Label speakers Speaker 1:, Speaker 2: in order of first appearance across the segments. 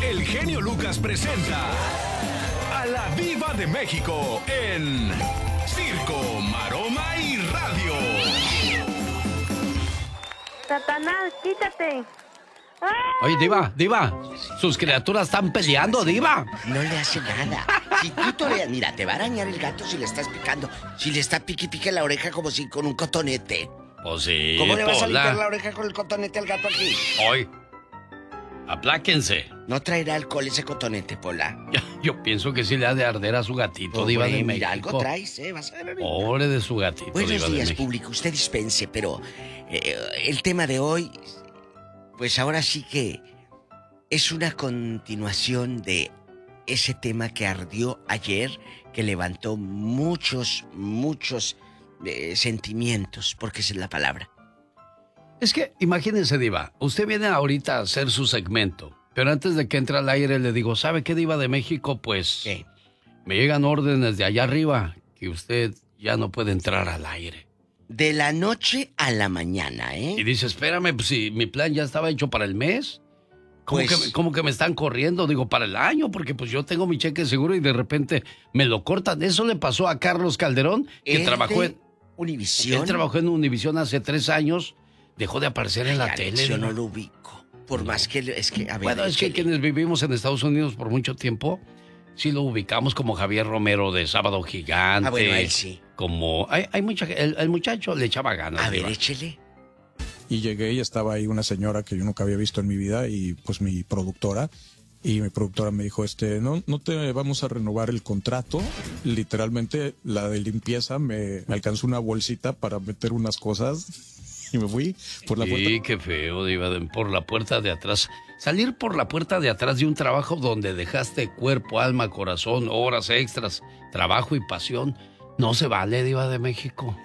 Speaker 1: el genio Lucas presenta a la Diva de México en Circo, Maroma y Radio.
Speaker 2: Satanás, quítate.
Speaker 3: Oye, Diva, sus criaturas están peleando, Diva.
Speaker 4: No le hace nada. Si tú toreas, mira, te va a arañar el gato si le estás picando. Si le está pique la oreja como si con un cotonete.
Speaker 3: Pues sí,
Speaker 4: ¿Cómo le vas a
Speaker 3: Pola.
Speaker 4: limpiar la oreja con el cotonete al gato aquí?
Speaker 3: Hoy, apláquense.
Speaker 4: No traerá alcohol ese cotonete, Pola.
Speaker 3: Yo pienso que sí le ha de arder a su gatito,
Speaker 4: Pobre,
Speaker 3: Diva de México.
Speaker 4: mira, algo traes, vas a ver ahorita.
Speaker 3: Pobre de su gatito,
Speaker 4: Buenos
Speaker 3: Diva de
Speaker 4: días,
Speaker 3: México.
Speaker 4: público. Usted dispense, pero el tema de hoy, pues ahora sí que es una continuación de ese tema que ardió ayer, que levantó muchos sentimientos, porque esa es la palabra.
Speaker 3: Es que, imagínense, Diva, usted viene ahorita a hacer su segmento, pero antes de que entre al aire le digo, ¿sabe qué, Diva de México? Pues
Speaker 4: ¿Qué?
Speaker 3: me llegan órdenes de allá arriba que usted ya no puede entrar al aire.
Speaker 4: De la noche a la mañana, ¿eh?
Speaker 3: Y dice, espérame, pues si mi plan ya estaba hecho para el mes.
Speaker 4: Pues-
Speaker 3: ¿Cómo que me están corriendo? Digo, para el año, porque pues yo tengo mi cheque seguro y de repente me lo cortan. Eso le pasó a Carlos Calderón, que
Speaker 4: ¿Es
Speaker 3: trabajó
Speaker 4: de
Speaker 3: en...
Speaker 4: Univisión?
Speaker 3: Él trabajó en Univisión hace 3 años, dejó de aparecer en la
Speaker 4: Alex,
Speaker 3: tele.
Speaker 4: yo
Speaker 3: Diva.
Speaker 4: no lo ubico. Por más que... Es que, a ver,
Speaker 3: Bueno, es que
Speaker 4: échale.
Speaker 3: quienes vivimos en Estados Unidos por mucho tiempo, sí lo ubicamos como Javier Romero de Sábado Gigante.
Speaker 4: Ah, bueno, él sí.
Speaker 3: Como... Hay mucha... el muchacho le echaba ganas.
Speaker 4: A ver,
Speaker 3: Diva.
Speaker 4: échele.
Speaker 5: Y llegué y estaba ahí una señora que yo nunca había visto en mi vida y pues mi productora. Y mi productora me dijo, no te vamos a renovar el contrato. Literalmente la de limpieza me alcanzó una bolsita para meter unas cosas y me fui por la puerta.
Speaker 3: Sí, qué feo, Diva, por la puerta de atrás. Salir por la puerta de atrás de un trabajo donde dejaste cuerpo, alma, corazón, horas extras, trabajo y pasión, no se vale, Diva de México.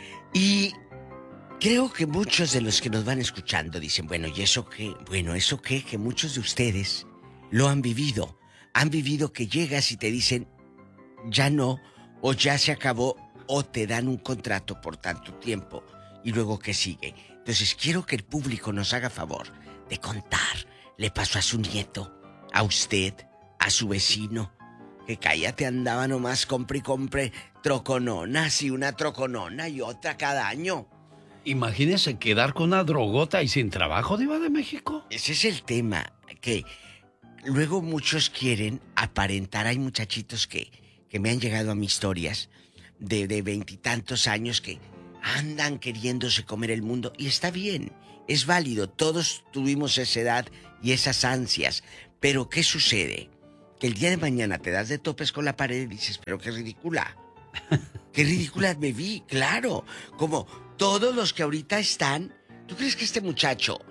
Speaker 4: Y creo que muchos de los que nos van escuchando dicen, bueno, ¿y eso qué? Bueno, ¿eso qué? Que muchos de ustedes lo han vivido. Han vivido que llegas y te dicen, ya no, o ya se acabó, o te dan un contrato por tanto tiempo. Y luego, ¿qué sigue? Entonces, quiero que el público nos haga favor de contar. Le pasó a su nieto, a usted, a su vecino, que cállate andaba nomás, compre y compre trocononas y una troconona y otra cada año.
Speaker 3: Imagínese quedar con una drogota y sin trabajo, Diva de México.
Speaker 4: Ese es el tema, que luego muchos quieren aparentar. Hay muchachitos que me han llegado a mis historias de 20 y tantos años que andan queriéndose comer el mundo. Y está bien, es válido, todos tuvimos esa edad y esas ansias. Pero ¿qué sucede? Que el día de mañana te das de topes con la pared y dices, pero qué ridícula. Qué ridícula me vi, claro. Como todos los que ahorita están. ¿Tú crees que este muchacho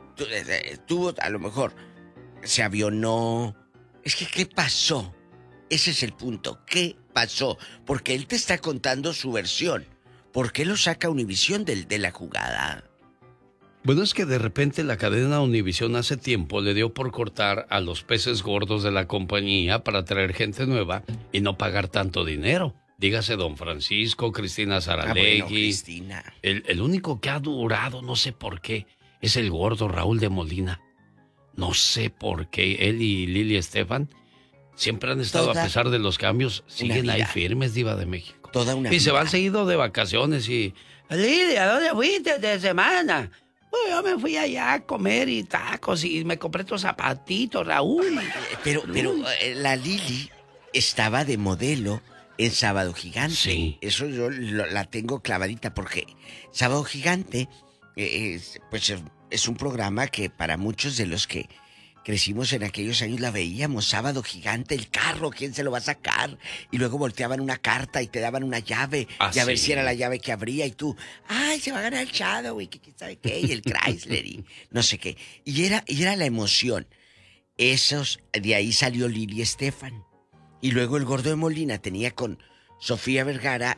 Speaker 4: tuvo, a lo mejor, se avionó? Es que, ¿qué pasó? Ese es el punto. ¿Qué pasó? Porque él te está contando su versión. ¿Por qué lo saca Univisión de la jugada?
Speaker 3: Bueno, es que de repente la cadena Univisión hace tiempo le dio por cortar a los peces gordos de la compañía para traer gente nueva y no pagar tanto dinero. Dígase Don Francisco, Cristina Saralegui.
Speaker 4: Bueno, Cristina.
Speaker 3: El único que ha durado, no sé por qué, es el gordo Raúl de Molina. No sé por qué él y Lili Estefan siempre han estado, a pesar de los cambios, siguen ahí firmes, Diva de México.
Speaker 4: Toda una
Speaker 3: y se
Speaker 4: vida.
Speaker 3: van seguido de vacaciones y... Lili, ¿a dónde fuiste de semana? Pues yo me fui allá a comer y tacos y me compré tus zapatitos, Raúl.
Speaker 4: Pero la Lili estaba de modelo en Sábado Gigante.
Speaker 3: Sí.
Speaker 4: Eso yo la tengo clavadita porque Sábado Gigante pues es un programa que para muchos de los que crecimos en aquellos años la veíamos. Sábado Gigante, el carro, ¿quién se lo va a sacar? Y luego volteaban una carta y te daban una llave. Y a ver si era la llave que abría y tú, ay, se va a ganar el Shadow, y quién sabe qué, y el Chrysler y no sé qué. Y era la emoción. De ahí salió Lili Estefan. Y luego el gordo de Molina tenía con Sofía Vergara,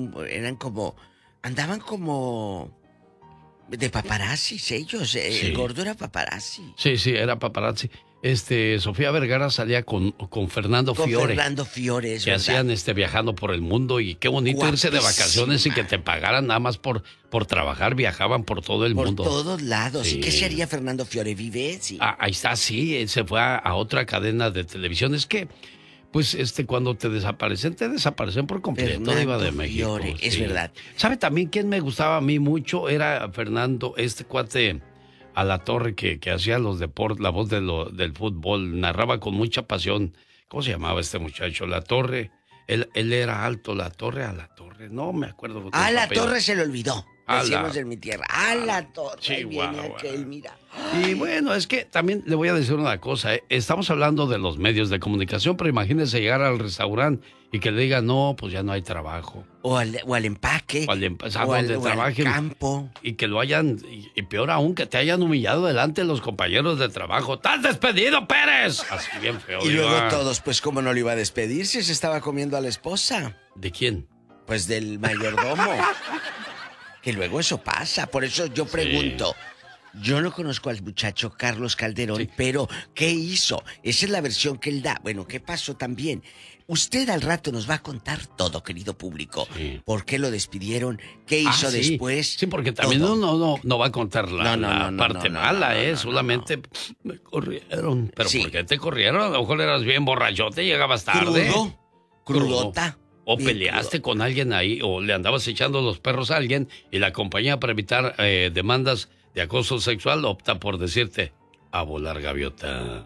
Speaker 4: andaban como de paparazzis ellos.
Speaker 3: Sí.
Speaker 4: El gordo era paparazzi.
Speaker 3: Sí, era paparazzi. Sofía Vergara salía con Fernando Fiore.
Speaker 4: Fernando Fiore, es
Speaker 3: que
Speaker 4: verdad.
Speaker 3: hacían viajando por el mundo, y qué bonito irse de vacaciones y que te pagaran nada más por trabajar. Viajaban por todo el mundo.
Speaker 4: Por todos lados.
Speaker 3: Sí.
Speaker 4: ¿Y qué se haría Fernando Fiore? ¿Vive? Sí.
Speaker 3: Ahí está, sí, él se fue a otra cadena de televisión. Es que, pues, cuando te desaparecen por completo,
Speaker 4: Fernando
Speaker 3: Diva de México.
Speaker 4: Fiore, es
Speaker 3: sí.
Speaker 4: verdad.
Speaker 3: ¿Sabe también quién me gustaba a mí mucho? Era Fernando, cuate Alatorre, que hacía los deportes, la voz del fútbol, narraba con mucha pasión. ¿Cómo se llamaba este muchacho? Alatorre. Él era alto, Alatorre, no me acuerdo.
Speaker 4: Alatorre se le olvidó.
Speaker 3: Ala.
Speaker 4: Decimos en mi tierra. Alatorre.
Speaker 3: Sí,
Speaker 4: Ahí viene
Speaker 3: guau,
Speaker 4: aquel, mira.
Speaker 3: Y bueno, es que también le voy a decir una cosa. Estamos hablando de los medios de comunicación, pero imagínese llegar al restaurante y que le digan, no, pues ya no hay trabajo.
Speaker 4: O al empaque.
Speaker 3: O al
Speaker 4: campo.
Speaker 3: Y que lo hayan, y peor aún, que te hayan humillado delante de los compañeros de trabajo. ¡Estás despedido, Pérez! Así bien feo.
Speaker 4: Y luego todos, pues, ¿cómo no lo iba a despedir si se estaba comiendo a la esposa?
Speaker 3: ¿De quién?
Speaker 4: Pues del mayordomo. Que luego eso pasa. Por eso yo pregunto. Yo no conozco al muchacho Carlos Calderón, pero ¿qué hizo? Esa es la versión que él da. Bueno, ¿qué pasó también? Usted al rato nos va a contar todo, querido público.
Speaker 3: Sí.
Speaker 4: ¿Por qué lo despidieron? ¿Qué hizo después?
Speaker 3: Sí, porque también no va a contar la parte mala, solamente me corrieron. ¿Pero por qué te corrieron? A lo mejor eras bien borrachote, llegabas tarde.
Speaker 4: Crudota.
Speaker 3: O peleaste con alguien ahí, o le andabas echando los perros a alguien, y la compañía, para evitar demandas de acoso sexual, opta por decirte, a volar gaviota.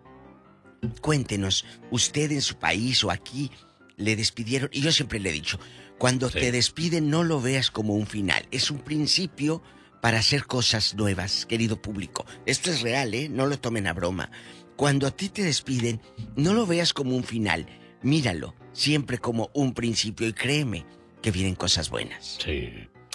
Speaker 4: Cuéntenos, usted en su país o aquí le despidieron, y yo siempre le he dicho, cuando te despiden no lo veas como un final, es un principio para hacer cosas nuevas, querido público. Esto es real, no lo tomen a broma. Cuando a ti te despiden, no lo veas como un final, míralo siempre como un principio, y créeme que vienen cosas buenas.
Speaker 3: Sí.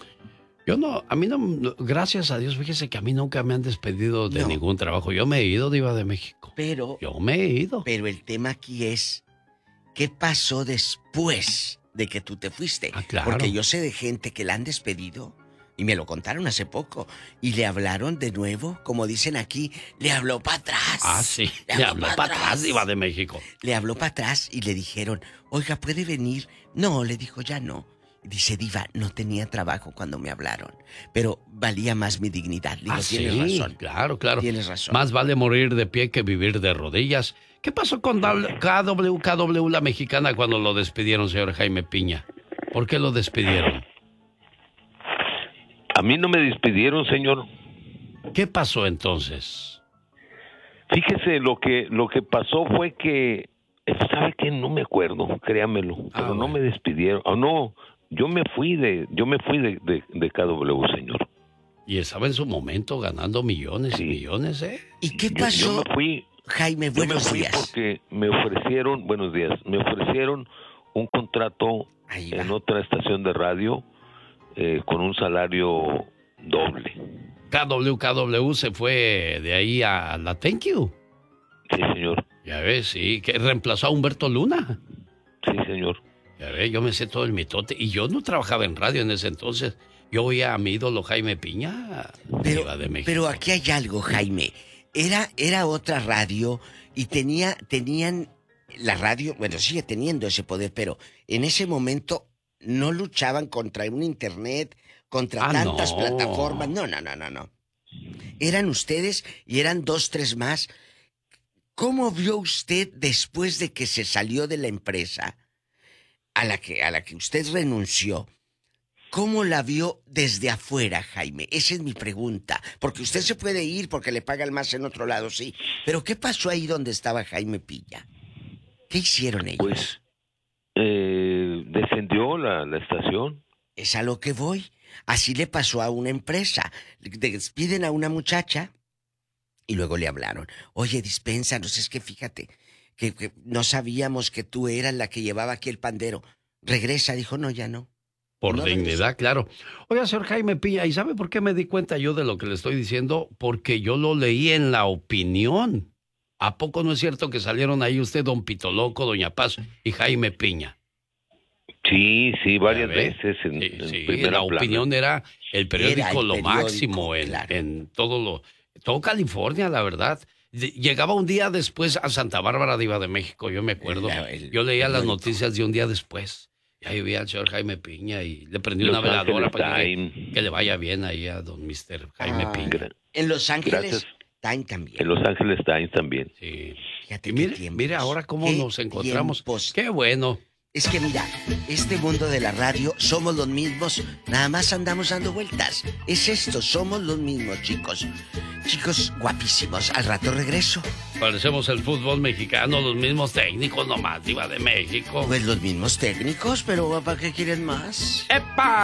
Speaker 3: A mí no, gracias a Dios, fíjese que a mí nunca me han despedido de ningún trabajo. Yo me he ido, Diva de México. Yo me he ido.
Speaker 4: Pero el tema aquí es, ¿qué pasó después de que tú te fuiste?
Speaker 3: Claro.
Speaker 4: Porque yo sé de gente que la han despedido, y me lo contaron hace poco, y le hablaron de nuevo, como dicen aquí, le habló para atrás.
Speaker 3: Sí, le habló para atrás, Diva de México.
Speaker 4: Le habló para atrás y le dijeron, oiga, ¿puede venir? No, le dijo, ya no. Dice, Diva, no tenía trabajo cuando me hablaron, pero valía más mi dignidad. Digo, tienes razón.
Speaker 3: Claro.
Speaker 4: Tienes razón.
Speaker 3: Más vale morir de pie que vivir de rodillas. ¿Qué pasó con KW, la mexicana, cuando lo despidieron, señor Jaime Piña? ¿Por qué lo despidieron?
Speaker 6: A mí no me despidieron, señor.
Speaker 3: ¿Qué pasó entonces?
Speaker 6: Fíjese, lo que pasó fue que, ¿sabe qué? No me acuerdo, créamelo, pero no me despidieron. No, yo me fui de KW, señor.
Speaker 3: Y estaba en su momento ganando millones y millones, ¿eh?
Speaker 4: ¿Y qué pasó?
Speaker 6: Yo me fui,
Speaker 4: Jaime, buenos días.
Speaker 6: Porque me ofrecieron un contrato en otra estación de radio con un salario doble.
Speaker 3: KW se fue de ahí a la Thank You.
Speaker 6: Sí, señor.
Speaker 3: Ya ves, sí, que reemplazó a Humberto Luna.
Speaker 6: Sí, señor.
Speaker 3: Ya ves, yo me sé todo el mitote. Y yo no trabajaba en radio en ese entonces. Yo oía a mi ídolo Jaime Piña, Diva de México.
Speaker 4: Pero aquí hay algo, Jaime. Era otra radio y tenían la radio, bueno, sigue teniendo ese poder, pero en ese momento no luchaban contra un internet, contra tantas plataformas. No. Eran ustedes y eran 2, 3 más. ¿Cómo vio usted después de que se salió de la empresa a la que usted renunció? ¿Cómo la vio desde afuera, Jaime? Esa es mi pregunta. Porque usted se puede ir porque le pagan más en otro lado, sí. Pero ¿qué pasó ahí donde estaba Jaime Piña? ¿Qué hicieron ellos?
Speaker 6: Pues descendió la estación.
Speaker 4: Es a lo que voy. Así le pasó a una empresa. Despiden a una muchacha y luego le hablaron. Oye, dispénsanos, es que fíjate, que no sabíamos que tú eras la que llevaba aquí el pandero. Regresa, dijo, no, ya no.
Speaker 3: Por
Speaker 4: no
Speaker 3: dignidad,
Speaker 4: regresó.
Speaker 3: claro. Oiga, señor Jaime Piña, ¿y sabe por qué me di cuenta yo de lo que le estoy diciendo? Porque yo lo leí en La Opinión. ¿A poco no es cierto que salieron ahí usted, don Pito Loco, doña Paz y Jaime Piña?
Speaker 6: Sí, varias veces en primera
Speaker 3: La Opinión era el periódico
Speaker 4: Era el
Speaker 3: lo
Speaker 4: periódico,
Speaker 3: máximo
Speaker 4: claro.
Speaker 3: en todo California, la verdad. Llegaba un día después a Santa Bárbara, Diva de México, yo me acuerdo. Yo leía las noticias de un día después. Y ahí vi al señor Jaime Piña y le prendí una veladora para que le vaya bien ahí a don Mr. Jaime Piña.
Speaker 4: En Los Ángeles Time también.
Speaker 6: En Los Ángeles Times también.
Speaker 3: Sí. Fíjate, y mire ahora cómo nos encontramos. Qué bueno.
Speaker 4: Es que mira, este mundo de la radio somos los mismos, nada más andamos dando vueltas. Es esto, somos los mismos, chicos. Chicos guapísimos, al rato regreso.
Speaker 3: Parecemos el fútbol mexicano, los mismos técnicos nomás, Diva de México.
Speaker 4: Pues los mismos técnicos, pero ¿para qué quieren más?
Speaker 3: ¡Epa!